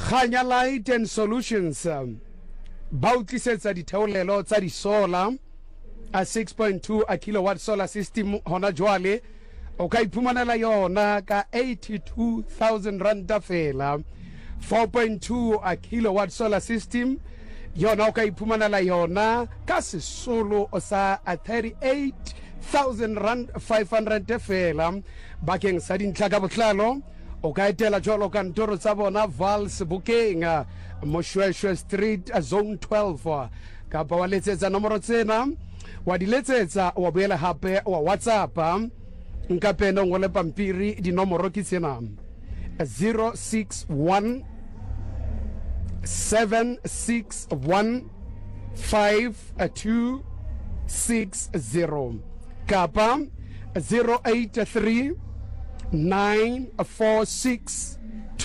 Khanya Light and Solutions ba utlisetsa ditheolelo tsa di solar a 6.2 a kilowatt solar system hona jwale o ka iphumanela yona ka 82,000 rand fela. 4.2 a kilowatt solar system yona o ka iphumanela yona ka sesolo sa 38,000 rand 500 fela. Bakeng sa dintlha ka botlalo o ka etela jwalo kantoro tsa bona Vals Bukeng Moshweshwe Street Zone 12 kapa wa letsetsa nomoro tsena wa di letsetsa wa boela hape wa WhatsApp nka pena ngole pampiri di nomoro ke tsena 061 761 5260 kapa 083 946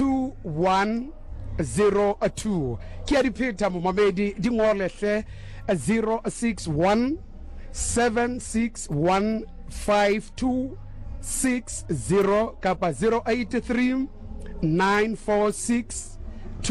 2102 ke a diphetha momamedi di ngolehle 061 761 5260 kapa 083 946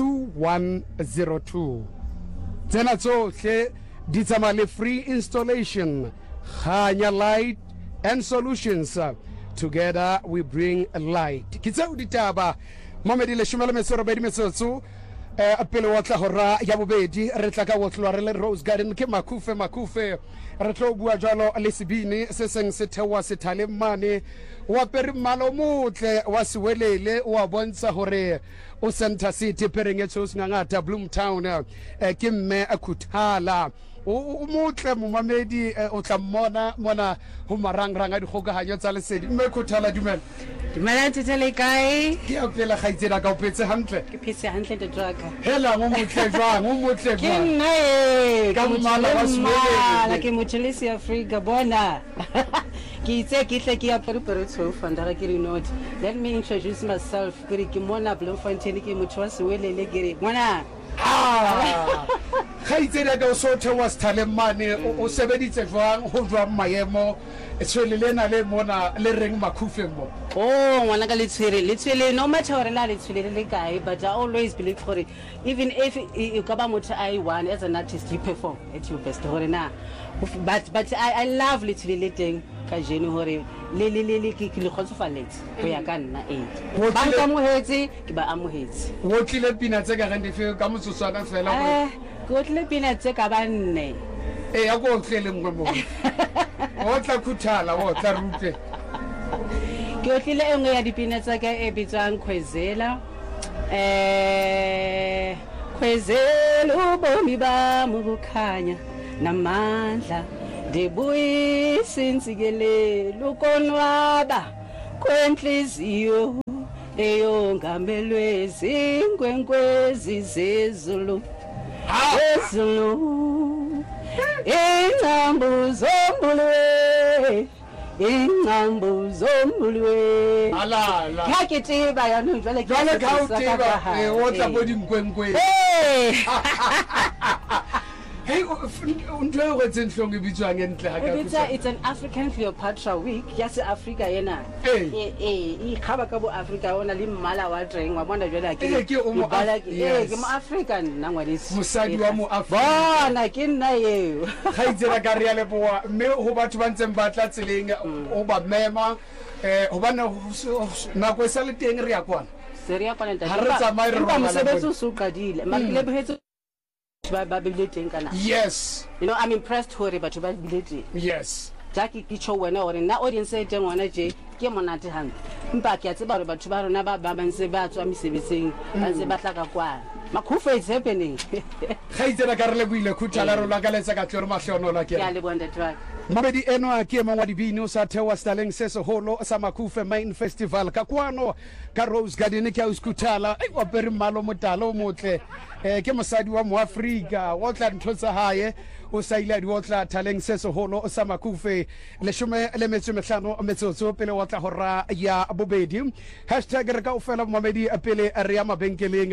2102 tsena tsohle di tsamaya free installation. Khanya Light and Solutions, together we bring light. Kitsa uditaba mamedi le shumela mesoro bedi mesotso apele wa tla hora ya bobedi re tla ka wotlwa re le Rose Garden ke makufe re tlo bua jalo le sebini se seng se thewa se thale mane wa pere malo motle wa siwelele wa bontsha hore o Center City perengetso ngata Bloomtown ke mme akuthala o motle momamedi o tla mona ho marangrang a dikgokahanyo tsa lesedi mme khuthala dumela tsetele kae ke a pela gaitsela ka o petse hantle ke phetse hantle the draka hela mo motle jwang ke nna ka mmala wa smele ke mothelisi Africa bona ke itse ke tle ke apere tsofa ndara ke not. Let me introduce myself ke mona Bloemfontein ke motho wa sewelele ke mona gaitsela ka o sothe wa sthale mane o sebeditse jwang ho jwa maemo etshwelelena le mona le reng makufe mo ngwana ka letshwele no matter hore la letshwele le kae, but I always believe for it, even if you ka ba motho I want as an artist you perform at your best hore na but I love letshwele le teng ka jeno hore le ke le khotsofaletse go ya ka nna ba ka mohetse ke ba amohetse wo tlile pina tse ka gande fe ka motsotswana fela go tlile pina tse ka ba nne ya go tlele mngwe mo o tla khuthala o tla rutle ke tlile engwe ya dipina tsa ka e bitswang Khwezela ubomi bami bukhanya namandla ndibuyisa intsikelelo ukonwaba kwenhliziyo eyongamelwe zinkwenkwezi zezulu ingcambu zombulwe alala yakitiba yanu jwale ka utiba o tla bo dinkwenkwe hey untwe go tsenhlong ibitswang entle ha ka it's an African Cleopatra week yes Africa yena e khaba ka bo Africa ona le mmala wa teng wa bona jwale ke mo African nangwadisi mosadi wa mo Africa bona ke nna yeo ga itsela ka re ya leboa mme ho batho ba ntseng ba tla tseleng o ba mema ho bana nako sa le teng re ya kwana seria kwana nta ha re tsamaye re ba mosebetsi su qadile makile bohetso ba bilete kana yes you know I'm impressed hore batho ba bilete yes jaki ke tsho wena hore na audience e teng wona je ke monate hang mpa ke a tseba hore batho ba rona ba ntse ba tswa mesebetsing ba ntse ba tla ka kwana makufe is happening ga itsela ka re le buile khuthala re la ka letsa ka tlore mahlono la ke ya le bonda track mabedi eno a ke mangwa dibino sa thewa staleng se seholo sa makufe main festival ka kwano ka Rose Garden ke a uskuthala wa pere mmalo motalo motle ke mosadi wa mo Africa wa tla ntho tsa hae o sa ile di otla thaleng se seholo sa makufe le shume le metso metsotso pele wa tla hora ya bobedi #re ka ofela mamedi pele re ya mabenkeleng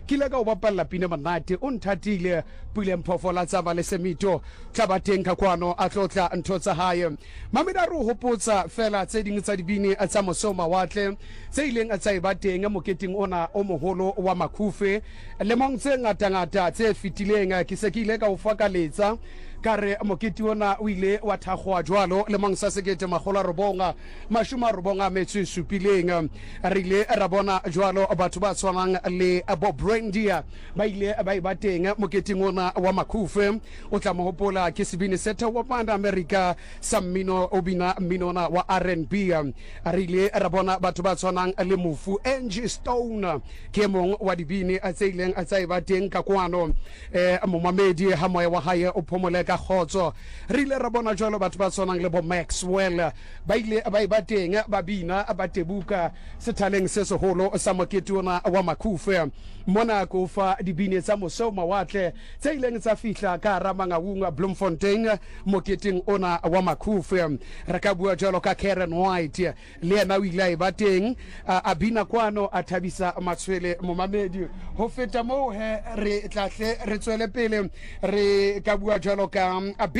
kile ka o bapalla pina manate o nthatile pule mphofola tsa ba le semito tlabateng ka kwano a tlotla ntho tsa hae mameda ro hopotsa fela tse ding tsa dibini tsa mosoma watle tse ileng a tsai bateng moketing ona o moholo wa Makhufe le mong tse ngata tse fitileng ke se ke ile ka o fakaletsa kare moketi ona o ile wa thagwa jwalo le mong sa sekete magola robonga mashuma robonga metsi supileng re ile ra bona jwalo batho ba tshwanang le Bob Brandia ba ile ba ibateng moketing ona wa Makhufe o tla mohopola ke sebini setha wa band America Sammino obina minona wa R&B re ile ra bona batho ba tshwanang le Mufu Angie Stone ke mong wa dibini a tseileng a tsai bateng ka kwano momamedi ha moya wa hae o phomole ka khotso re ile ra bona jwalo batho ba tshwanang le bo Maxwell ba ile ba ibateng ba bina ba tebuka sethaleng se seholo sa moketi ona wa Makhufe mona ko fa dibini tsa mosoma watle tse ileng tsa fihla ka Ramangawunga Bloemfontein moketing ona wa Makhufe re ka bua jwalo ka Karen White le yena o ile ba teng a bina kwano a thabisa matshwele momamedi ho feta mo he re tlahle re tswele pele re ka bua jwalo ka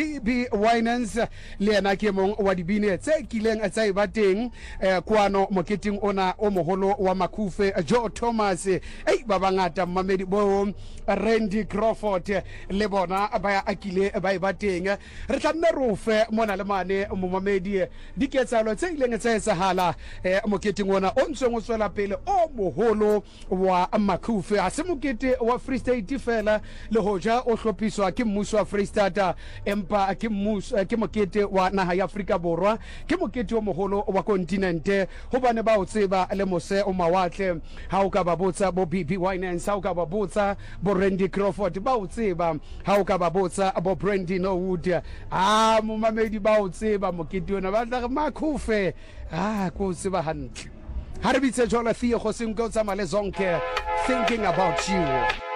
BB Winans le yena ke mong wa dibini tse kileng a tsai ba teng kwano moketing ona o moholo wa Makhufe Joe Thomas ba bangata mamedi bo Randy Crawford le bona ba akile ba teng re tla nna rofe mona le mane momamedi diketsalo tse ileng tse sahala moketing ona o ntse go tswela pele o moholo wa Makhufe a se mokete wa Free State fela le hoja o hlopiswa ke mmuso wa Free State empa ke mmuso ke mokete wa naha ya Afrika Borwa ke mokete o moholo wa kontinente ho bane ba o tseba le mose o mawatle ha o ka ba botsa bo BB Winans ha o ka ba botsa bo Randy Crawford ba o tseba ha o ka ba botsa bo Brandy Norwood momamedi ba o tseba mokete ona ba tla Makhufe ko tseba hantle ha re bitse jwala Theo go seng go tsamale zonke thinking about you.